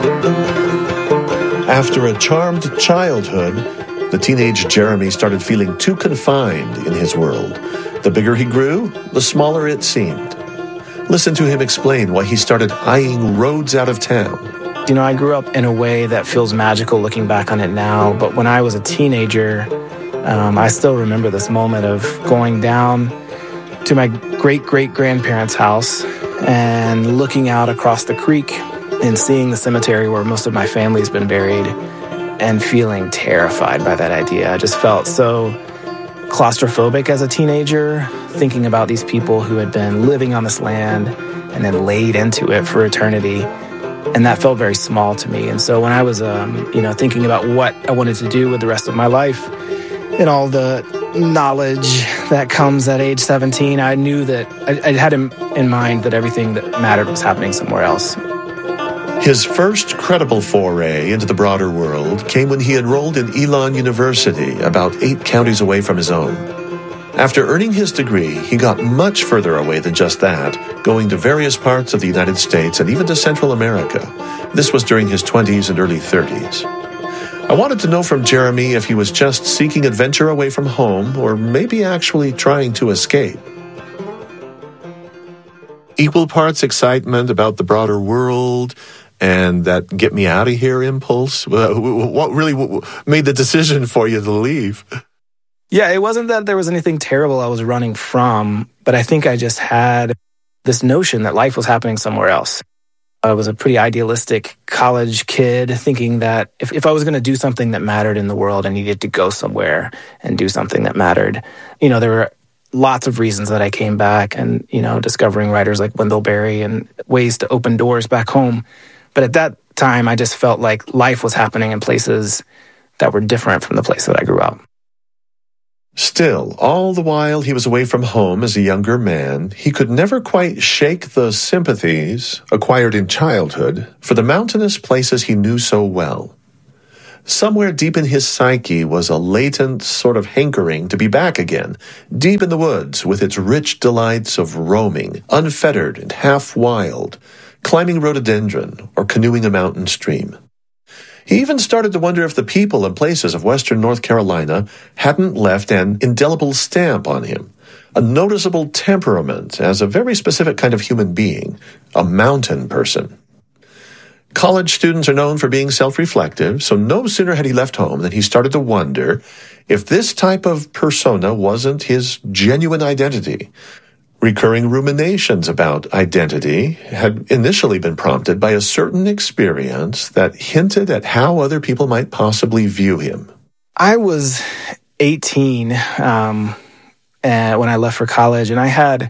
After a charmed childhood, the teenage Jeremy started feeling too confined in his world. The bigger he grew, the smaller it seemed. Listen to him explain why he started eyeing roads out of town. I grew up in a way that feels magical looking back on it now, but when I was a teenager, I still remember this moment of going down to my great-great-grandparents' house and looking out across the creek and seeing the cemetery where most of my family's been buried and feeling terrified by that idea. I just felt so claustrophobic as a teenager, thinking about these people who had been living on this land and then laid into it for eternity. And that felt very small to me. And so when I was, thinking about what I wanted to do with the rest of my life and all the knowledge that comes at age 17, I knew that I had in mind that everything that mattered was happening somewhere else. His first credible foray into the broader world came when he enrolled in Elon University, about 8 counties away from his own. After earning his degree, he got much further away than just that, going to various parts of the United States and even to Central America. This was during his 20s and early 30s. I wanted to know from Jeremy if he was just seeking adventure away from home or maybe actually trying to escape. Equal parts excitement about the broader world and that get me out of here impulse. What really made the decision for you to leave? Yeah, it wasn't that there was anything terrible I was running from, but I think I just had this notion that life was happening somewhere else. I was a pretty idealistic college kid thinking that if I was going to do something that mattered in the world, I needed to go somewhere and do something that mattered. There were lots of reasons that I came back and, discovering writers like Wendell Berry and ways to open doors back home. But at that time, I just felt like life was happening in places that were different from the place that I grew up. Still, all the while he was away from home as a younger man, he could never quite shake the sympathies acquired in childhood for the mountainous places he knew so well. Somewhere deep in his psyche was a latent sort of hankering to be back again, deep in the woods with its rich delights of roaming, unfettered and half-wild, climbing rhododendron or canoeing a mountain stream. He even started to wonder if the people and places of western North Carolina hadn't left an indelible stamp on him, a noticeable temperament as a very specific kind of human being, a mountain person. College students are known for being self-reflective, so no sooner had he left home than he started to wonder if this type of persona wasn't his genuine identity. Recurring ruminations about identity had initially been prompted by a certain experience that hinted at how other people might possibly view him. I was 18 when I left for college, and I had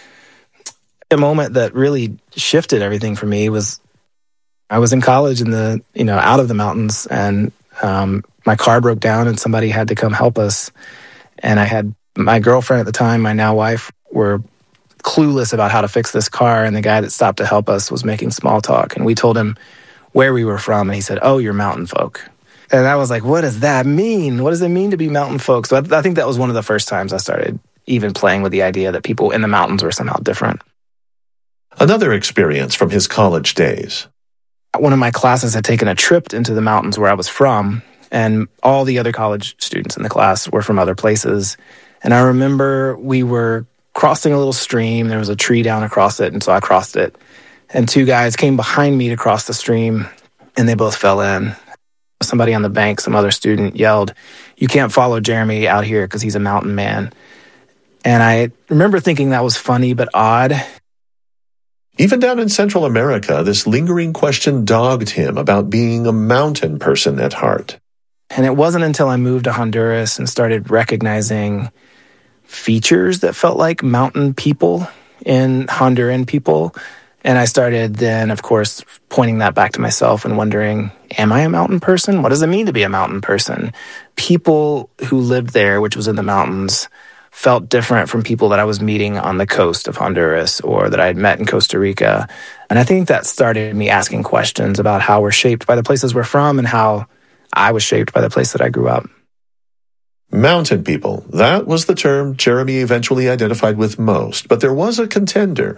a moment that really shifted everything for me. I was in college out of the mountains, and my car broke down, and somebody had to come help us. And I had my girlfriend at the time, my now wife, were clueless about how to fix this car, and the guy that stopped to help us was making small talk, and we told him where we were from, and he said, "Oh, you're mountain folk." And I was like, what does that mean? What does it mean to be mountain folk? So I think that was one of the first times I started even playing with the idea that people in the mountains were somehow different. Another experience from his college days. One of my classes had taken a trip into the mountains where I was from, and all the other college students in the class were from other places. And I remember we were crossing a little stream. There was a tree down across it, and so I crossed it. And 2 guys came behind me to cross the stream, and they both fell in. Somebody on the bank, some other student, yelled, "You can't follow Jeremy out here because he's a mountain man." And I remember thinking that was funny but odd. Even down in Central America, this lingering question dogged him about being a mountain person at heart. And it wasn't until I moved to Honduras and started recognizing features that felt like mountain people in Honduran people. And I started then, of course, pointing that back to myself and wondering, am I a mountain person? What does it mean to be a mountain person? People who lived there, which was in the mountains, felt different from people that I was meeting on the coast of Honduras or that I had met in Costa Rica. And I think that started me asking questions about how we're shaped by the places we're from and how I was shaped by the place that I grew up. Mountain people, that was the term Jeremy eventually identified with most, but there was a contender.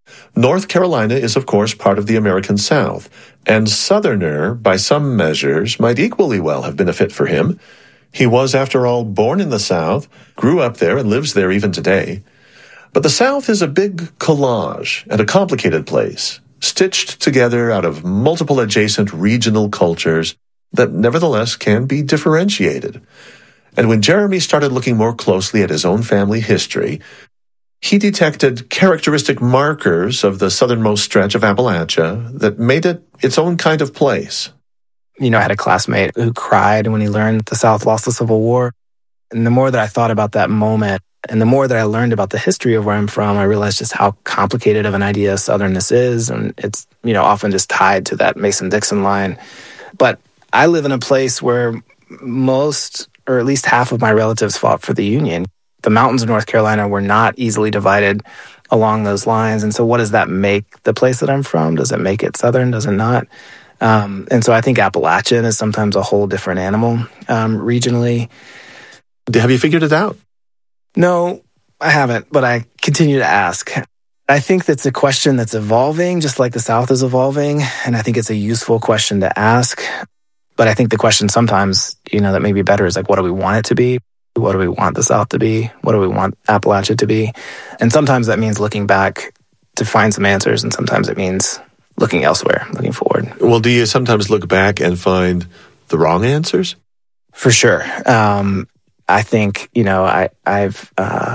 North Carolina is, of course, part of the American South, and Southerner, by some measures, might equally well have been a fit for him. He was, after all, born in the South, grew up there, and lives there even today. But the South is a big collage and a complicated place, stitched together out of multiple adjacent regional cultures that nevertheless can be differentiated. And when Jeremy started looking more closely at his own family history, he detected characteristic markers of the southernmost stretch of Appalachia that made it its own kind of place. I had a classmate who cried when he learned the South lost the Civil War. And the more that I thought about that moment, and the more that I learned about the history of where I'm from, I realized just how complicated of an idea Southernness is. And it's, often just tied to that Mason-Dixon line. But I live in a place where most, or at least half of my relatives fought for the Union. The mountains of North Carolina were not easily divided along those lines. And so what does that make the place that I'm from? Does it make it Southern? Does it not? And so I think Appalachian is sometimes a whole different animal regionally. Have you figured it out? No, I haven't, but I continue to ask. I think that's a question that's evolving, just like the South is evolving. And I think it's a useful question to ask. But I think the question sometimes, that may be better is like, what do we want it to be? What do we want the South to be? What do we want Appalachia to be? And sometimes that means looking back to find some answers, and sometimes it means looking elsewhere, looking forward. Well, do you sometimes look back and find the wrong answers? For sure. I think, I've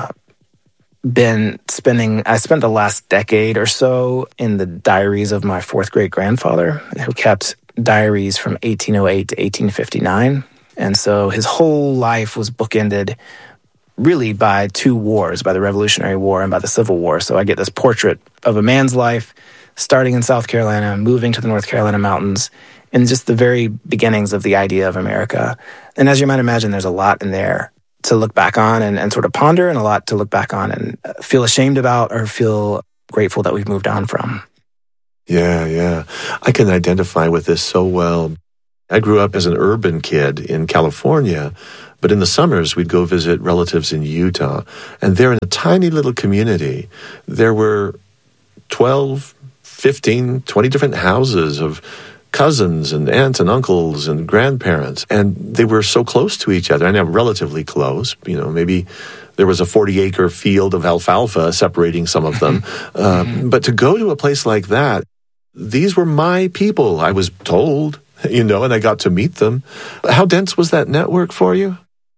I spent the last decade or so in the diaries of my fourth great grandfather, who kept diaries from 1808 to 1859. And so his whole life was bookended really by two wars, by the Revolutionary War and by the Civil War. So I get this portrait of a man's life starting in South Carolina, moving to the North Carolina mountains, and just the very beginnings of the idea of America. And as you might imagine, there's a lot in there to look back on and sort of ponder, and a lot to look back on and feel ashamed about or feel grateful that we've moved on from. Yeah. I can identify with this so well. I grew up as an urban kid in California, but in the summers we'd go visit relatives in Utah. And there in a tiny little community, there were 12, 15, 20 different houses of cousins and aunts and uncles and grandparents. And they were so close to each other, and I'm relatively close. Maybe there was a 40-acre field of alfalfa separating some of them. But to go to a place like that, these were my people, I was told, and I got to meet them. How dense was that network for you?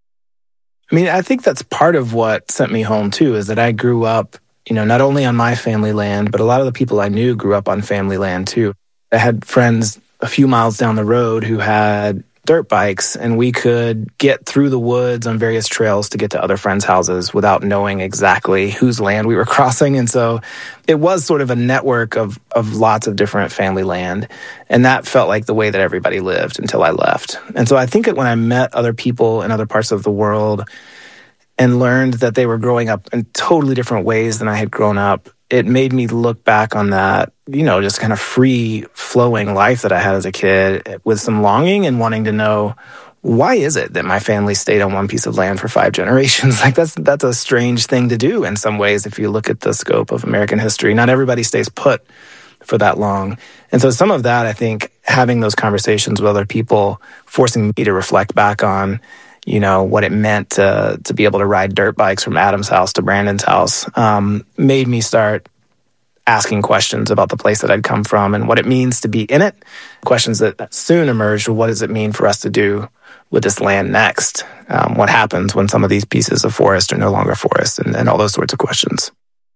I think that's part of what sent me home, too, is that I grew up, not only on my family land, but a lot of the people I knew grew up on family land, too. I had friends a few miles down the road who had dirt bikes, and we could get through the woods on various trails to get to other friends' houses without knowing exactly whose land we were crossing. And so it was sort of a network of lots of different family land. And that felt like the way that everybody lived until I left. And so I think that when I met other people in other parts of the world and learned that they were growing up in totally different ways than I had grown up, it made me look back on that, just kind of free-flowing life that I had as a kid with some longing and wanting to know, why is it that my family stayed on one piece of land for 5 generations? Like, that's a strange thing to do in some ways if you look at the scope of American history. Not everybody stays put for that long. And so some of that, I think, having those conversations with other people, forcing me to reflect back on what it meant to be able to ride dirt bikes from Adam's house to Brandon's house, made me start asking questions about the place that I'd come from and what it means to be in it. Questions that soon emerged: what does it mean for us to do with this land next? What happens when some of these pieces of forest are no longer forest, and all those sorts of questions.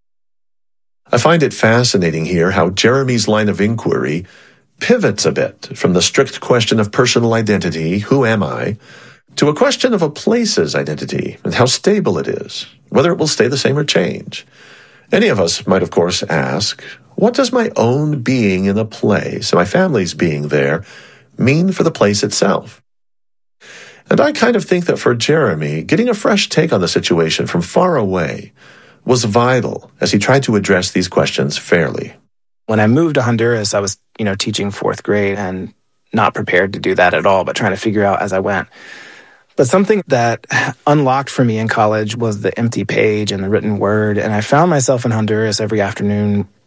I find it fascinating here how Jeremy's line of inquiry pivots a bit from the strict question of personal identity, who am I, to a question of a place's identity and how stable it is, whether it will stay the same or change. Any of us might, of course, ask, what does my own being in a place, my family's being there, mean for the place itself? And I kind of think that for Jeremy, getting a fresh take on the situation from far away was vital as he tried to address these questions fairly. When I moved to Honduras, I was, teaching 4th grade and not prepared to do that at all, but trying to figure out as I went. But something that unlocked for me in college was the empty page and the written word. And I found myself in Honduras every afternoon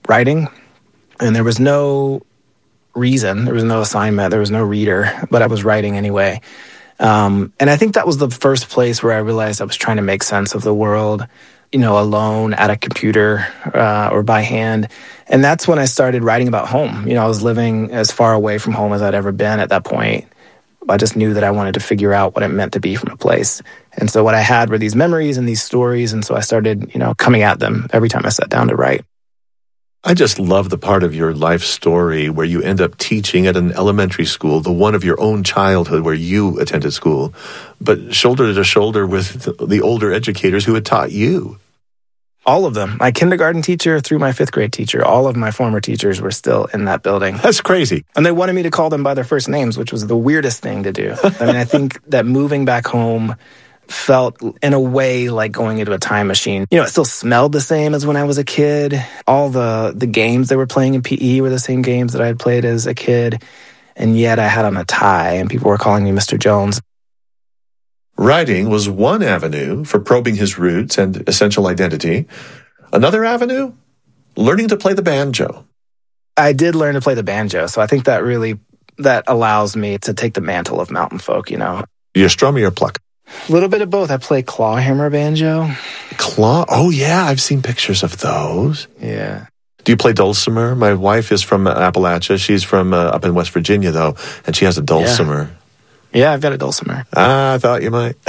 writing, and there was no reason, there was no assignment, there was no reader, but I was writing anyway. And I think that was the first place where I realized I was trying to make sense of the world, alone at a computer or by hand. And that's when I started writing about home. I was living as far away from home as I'd ever been at that point. I just knew that I wanted to figure out what it meant to be from a place. And so what I had were these memories and these stories. And so I started, coming at them every time I sat down to write. I just love the part of your life story where you end up teaching at an elementary school, the one of your own childhood where you attended school, but shoulder to shoulder with the older educators who had taught you. All of them. My kindergarten teacher through my 5th grade teacher, all of my former teachers were still in that building. That's crazy. And they wanted me to call them by their first names, which was the weirdest thing to do. I think that moving back home felt in a way like going into a time machine. It still smelled the same as when I was a kid. All the games they were playing in PE were the same games that I had played as a kid. And yet I had on a tie and people were calling me Mr. Jones. Writing was one avenue for probing his roots and essential identity. Another avenue, learning to play the banjo. I did learn to play the banjo, so I think that allows me to take the mantle of mountain folk, You strum or pluck? A little bit of both. I play clawhammer banjo. Claw? Oh, yeah, I've seen pictures of those. Yeah. Do you play dulcimer? My wife is from Appalachia. She's from up in West Virginia, though, and she has a dulcimer. Yeah, I've got a dulcimer. I thought you might.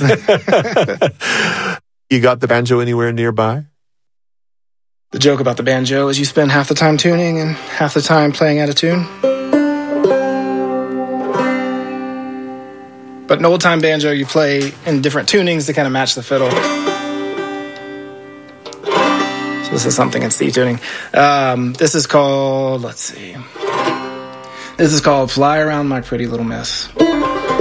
You got the banjo anywhere nearby? The joke about the banjo is you spend half the time tuning and half the time playing out of tune. But an old-time banjo, you play in different tunings to kind of match the fiddle. So this is something in C tuning. This is called, This is called Fly Around My Pretty Little Miss.